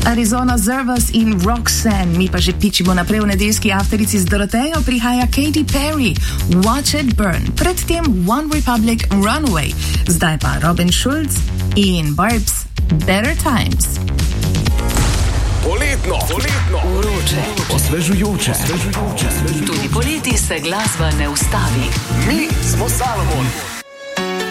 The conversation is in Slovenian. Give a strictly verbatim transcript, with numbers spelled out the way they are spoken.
Arizona Zervas in Roxanne, mi pa že pičimo naprej v nedeljski afterici z Dorotejo, prihaja Katy Perry, Watch It Burn, predtem One Republic, Runaway, zdaj pa Robin Schulz in Barbs, Better Times. Poletno, poletno, vroče, osvežujoče, osvežujoče. Tudi poleti se glasba ne ustavi. Mi smo Salomon.